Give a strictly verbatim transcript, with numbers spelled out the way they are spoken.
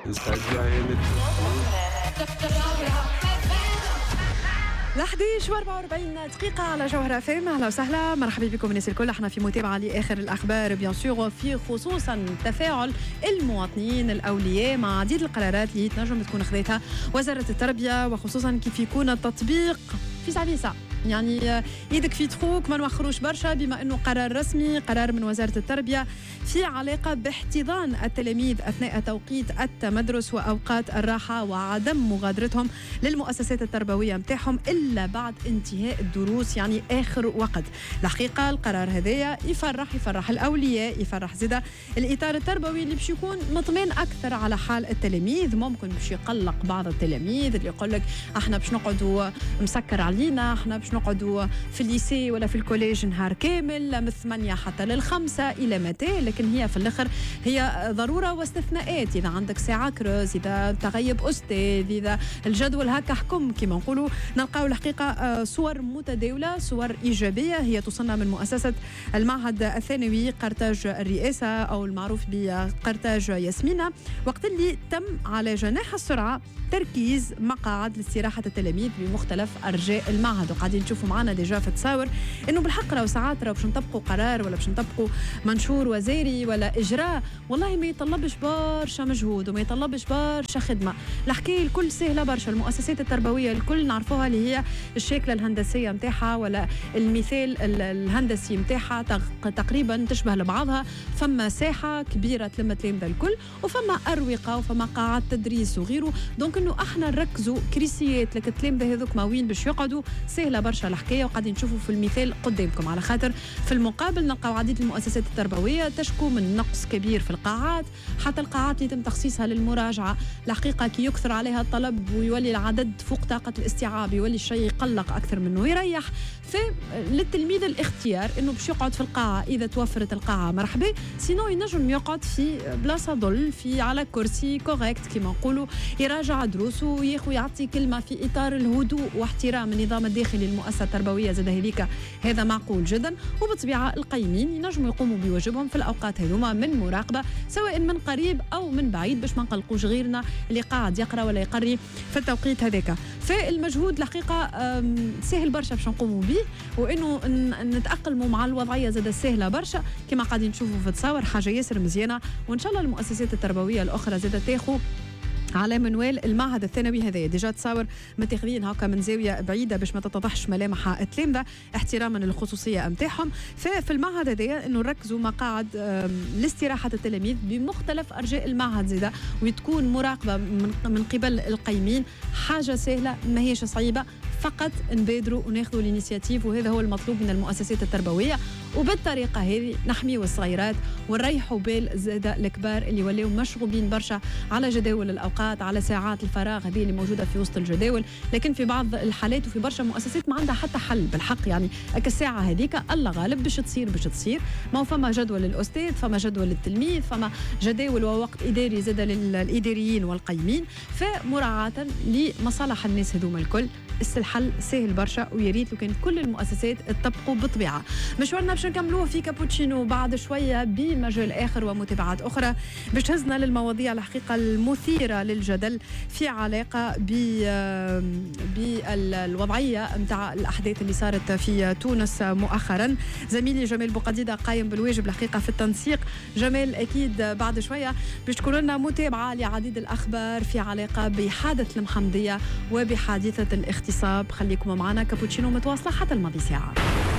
استعجل الحديش وأربعة وأربعين دقيقة على جوهرة فيم. أهلا وسهلا، مرحبا بكم الناس الكل. احنا في متابعة لآخر الأخبار بيان سور، في خصوصا تفاعل المواطنين الأولياء مع عديد القرارات اللي تنجم تكون خذتها وزارة التربية، وخصوصا كيف يكون التطبيق في سعيسة. يعني ايدك في تخوك، ما نوخروش برشا، بما انه قرار رسمي، قرار من وزارة التربية في علاقة باحتضان التلاميذ اثناء توقيت التمدرس واوقات الراحة، وعدم مغادرتهم للمؤسسات التربوية متاعهم الا بعد انتهاء الدروس، يعني اخر وقت. الحقيقة القرار هذايا يفرح يفرح الاولياء، يفرح زيدا الاطار التربوي اللي باش يكون مطمئن اكثر على حال التلاميذ. ممكن باش يقلق بعض التلاميذ اللي يقول لك احنا باش نقعدوا مسكر علينا، احنا باش نقعدوا في الليسي ولا في الكوليج نهار كامل من ثمانية حتى للخمسة إلى متى. لكن هي في الآخر هي ضرورة واستثناءات. إذا عندك ساعة كروز، إذا تغيب أستاذ، إذا الجدول هكا حكم كما نقولوا، نلقاو الحقيقة صور متداولة، صور إيجابية هي توصلنا من مؤسسة المعهد الثانوي قرطاج الرئاسة أو المعروف بقرطاج ياسمينة، وقت اللي تم على جناح السرعة تركيز مقاعد لاستراحة التلاميذ بمختلف أرجاء المعهد. وقاعدين نشوفوا معنا ديجا في تصاور انه بالحق راهو ساعات راهو باش نطبقوا قرار ولا باش نطبقوا منشور وزاري ولا اجراء، والله ما يطلبش برشا مجهود وما يطلبش برشا خدمه. الحكايه الكل سهله برشا. المؤسسات التربويه الكل نعرفوها اللي هي الشكله الهندسيه نتاعها ولا المثال الهندسي نتاعها تقريبا تشبه لبعضها. فما ساحه كبيره تلم التلامذه الكل، وفما اروقه وفما قاعات تدريس وغيره. دونك انه احنا نركزوا كريسيات لك التلامذه هذوك ما وين باش يقعدوا، سهله برشا الحكايه. وقاعدين نشوفوا في المثال قدامكم، على خاطر في المقابل نلقاو عديد المؤسسات التربويه تشكو من نقص كبير في القاعات، حتى القاعات اللي يتم تخصيصها للمراجعه الحقيقه كي يكثر عليها الطلب ويولي العدد فوق طاقه الاستيعاب يولي الشيء يقلق اكثر منه يريح. فللتلميذ الاختيار انه باش يقعد في القاعه، اذا توفرت القاعه مرحبا، سينو ينجم يقعد في بلاصه ظل، في على كرسي كوريكت كما نقولوا، يراجع دروسه وياخذ يعطي كلمه في اطار الهدوء واحترام النظام الداخلي للمؤسسه التربويه. زاد هذيك هذا معقول جدا. وبطبيعه القيمين ينجموا يقوموا بواجبهم في الاوقات هذوما من مراقبه سواء من قريب او من بعيد، باش ما نقلقوش غيرنا اللي قاعد يقرا ولا يقري في التوقيت هذاك. فالمجهود الحقيقه سهل برشا باش نقوموا به، وانه نتاقلموا مع الوضعيه زاد سهله برشا كما قاعدين نشوفوا في التصاور. حاجه ياسر مزيانه، وان شاء الله المؤسسات التربويه الاخرى زاد تاخذ على منوال المعهد الثانوي هذا. ديجا تصاور متاخذين هكا من زاويه بعيده باش ما تتضحش ملامح التلامذه احتراما للخصوصيه نتاعهم. ففي المعهد هذايا انه نركزوا مقاعد لاستراحه التلاميذ بمختلف ارجاء المعهد زاده، وتكون مراقبه من قبل القيمين. حاجه سهله ما هيش صعيبه، فقط نبادروا وناخذوا الانيشيتيف، وهذا هو المطلوب من المؤسسات التربويه. وبالطريقه هذه نحميوا الصغيرات ونريحوا بال زاده الكبار اللي ولاو مشغوبين برشا على جداول الاوقات، على ساعات الفراغ هذه اللي موجوده في وسط الجداول. لكن في بعض الحالات وفي برشا مؤسسات ما عندها حتى حل بالحق، يعني هكا الساعه هذيك الله غالب باش تصير باش تصير ما هو فما جدول للاستاذ، فما جدول للتلميذ، فما جداول ووقت اداري زاد للاداريين والقيمين. فمراعاه لمصالح الناس هذوما الكل الحل سهل برشا، ويا ريت لو كان كل المؤسسات تطبقوا بالطبيعه. مشوارنا باش نكملوه في كابوتشينو بعد شويه بمجال اخر ومتابعات اخرى باش تهزنا للمواضيع الحقيقه المثيره للجدل في علاقه بالوضعيه نتاع الاحداث اللي صارت في تونس مؤخرا. زميلي جمال بوقديده قايم بالواجب الحقيقه في التنسيق. جمال اكيد بعد شويه باش تكون لنا متابعه لعديد الاخبار في علاقه بحادث المحمديه وبحادثه الاغتصاب. خليكم معنا، كابوتشينو متواصله حتى الماضي ساعه.